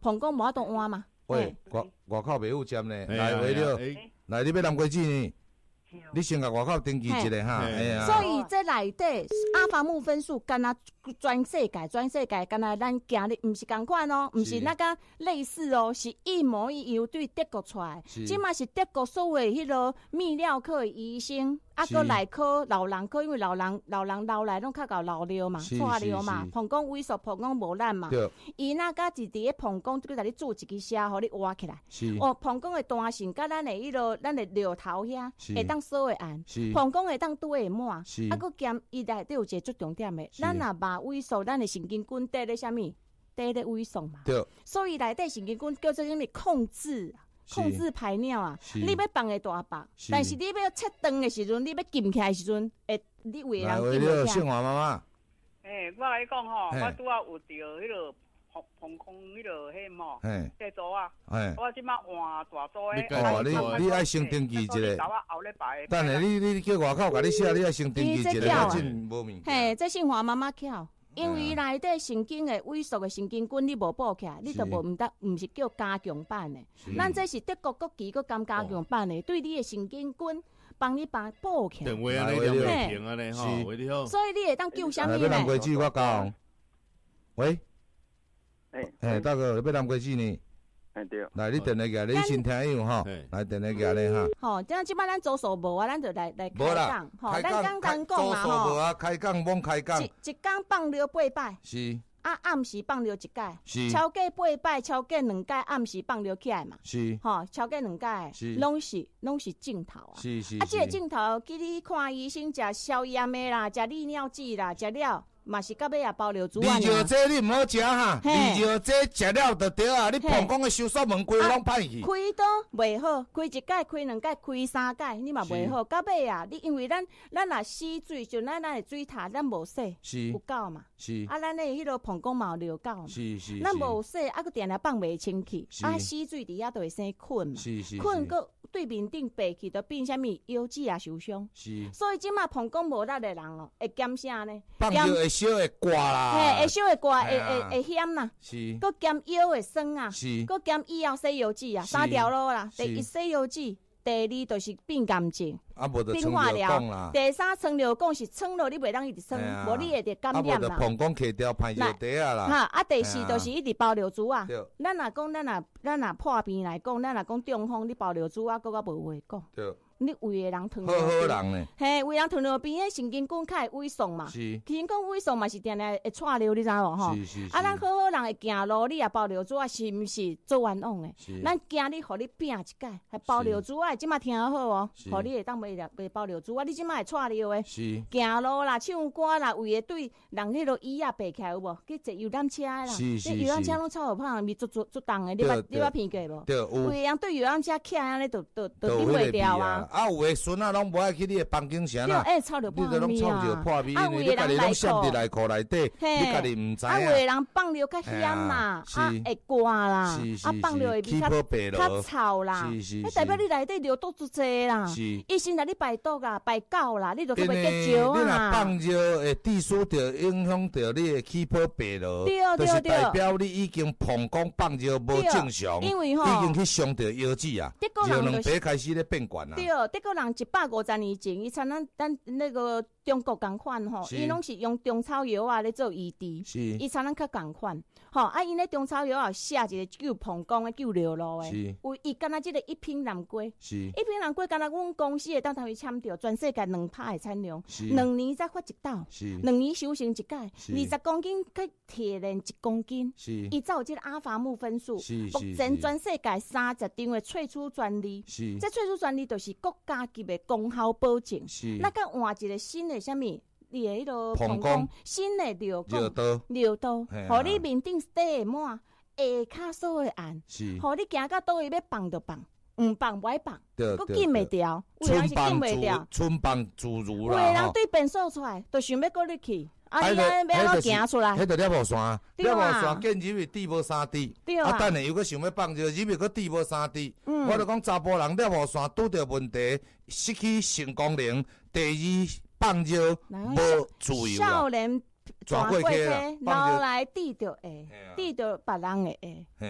膀胱无法度换嘛。 喂，外口袂有针呢，来为了，来你要南瓜子呢？你先甲外口登记一下哈。 所以这内底阿法木分数，干那全世界，干那咱行的毋是同款哦，毋是那个类似哦，是一模一样对德国出来。即嘛是德国所谓迄个泌尿科的医生，啊个内科、老人科，因为老人老来拢较搞老尿嘛、化尿嘛，膀胱萎缩、膀胱无力嘛。伊那个是伫个膀胱，就甲你做一支痧，互你挖起来。哦，膀胱的弹性，甲咱的迄个咱的尿头遐，会当锁会按，膀胱会当拄会满。啊个兼伊内底有一个最重点的，咱若肉萎缩，咱的神经根底咧啥物？底咧萎缩嘛。对。所以内底神经根叫做啥物？控制排尿啊！你要放会大放，但是你要切断的时阵，你要禁起来的时阵，你有的人禁不起。 姓华妈妈。 我来讲吼，我拄仔有着迄个膀胱迄个迄毛，这组啊，我即马换大组诶。你爱先登记一下。等下你叫外口甲你写，你爱先登记一下，真无物。 嘿，这姓华妈妈巧。因为内底神经的萎缩的神经根你无补起来，你就毋是叫加强版的。咱这是德国国旗个加强版的，对你的神经根帮你补起来。 电话安尼两平安尼吼，为你好。 所以你会当救啥物呢？ 要南瓜子我教。喂，大哥，要南瓜子呢？ 对。 来，你电话过来，你先听有吼。来，电话过来哈。 吼，即摆咱左手无啊，咱就来开讲。吼，咱刚讲左啊手无啊，开讲罔开讲。 一工放尿8摆。 是。 暗时放尿1摆。 是。 超过8摆，超过2摆，暗时放尿起来嘛。 是。 吼，超过2摆，拢是镜头啊。 是。 这个镜头，记你看医生食消炎的啦，食利尿剂啦，食了。嘛是到尾也包尿珠啊！ 利尿这你唔好食哈，利尿这食了就对啊！你膀胱的收缩门规拢歹去， 开都袂好，开1届、开2届、开3届，你嘛袂好。到尾啊，你因为咱若洗水，就咱的水塔咱无洗，有够嘛？是啊，咱的迄个膀胱嘛有尿垢嘛？是，咱无洗，啊，佮定定放袂清气，啊，洗水伫遐就会生菌嘛？菌佮对面顶爬去，就变啥物腰子也受伤。是，所以即马膀胱无力的人哦，会减啥呢？ 会烧会刮啦， 会烧会刮，会险啦， 是， 佮减腰会酸啊， 是， 佮减以后洗腰子啊，3条路啦，第一洗腰子，第二就是变癌症，变化疗，第三穿尿管是穿落你袂当一直穿，无你会得感染啦。 膀胱揢掉排尿底啊啦。 哈，第四就是一直包尿珠啊。咱若讲，咱若破病来讲，咱若讲中风，你包尿珠啊，佮无话讲。对。你胃的人糖尿病， 好人呢？ 嘿，胃人糖尿病，迄神经根较会萎缩嘛。是，神经根萎缩嘛是定定会串尿，你知无吼？是。啊，咱好人会行路，你也包尿珠啊，是毋是做冤枉的？是。咱惊你，互你拼一届，还包尿珠啊，即马听好哦，互你会当袂包尿珠啊，你即马会串尿的。是。行路啦，唱歌啦，胃会对人迄个椅啊爬起来有无？去坐游览车啦，这游览车拢超好胖，咪做重的，你捌偏过无？对。胃人对游览车起安尼，都顶袂掉啊。 啊，有诶孙啊，拢无爱去你诶房间城啦。 臭着破你拢臭着破皮，你家己拢闪伫内裤内底，你家己毋知啊。 有诶人放尿较险嘛，会刮啦，放尿会比较臭啦。迄代表你内底尿毒足济啦。医生来你排毒啦，排够啦，你就去袂结石啊。 你若放尿会滴输着，影响着你诶气泡白咯。 对， 就是代表你已经膀胱放尿无正常， 因为吼已经去伤着腰子啊，尿两白开始咧变悬啊。 对，德国人150年前，伊像咱那个中国共款吼，伊拢是用中草药啊咧做医治，伊像咱较共款，吼啊，因咧中草药啊写一个救膀胱的、救尿路的，有伊敢若即个一品南瓜，一品南瓜敢若阮公司会当头去签着全世界2趴的产量，2年才发一斗，2年收成一届，20公斤去提炼1公斤，伊才有即个阿法木分数，目前全世界30张的萃取专利，这萃取专利就是国家级的功效保证，那个换一个新的啥物，你的迄个膀胱新的尿道，互你面顶底会满，下骹所会按，互你行到倒位要放就放，唔放不爱放，佮禁袂掉，有人是禁袂掉， 春放自如啦。 有人对便所出来，就想要过你去。啊！你安要怎行出来？ 迄个了无线，了无线，见入去滴无3滴。啊，等下又搁想要放入去搁滴无3滴。我就讲查甫人了无线拄着问题，失去性功能。第二放尿无自由啦。 少年转过去，后来滴着会，滴着别人的会。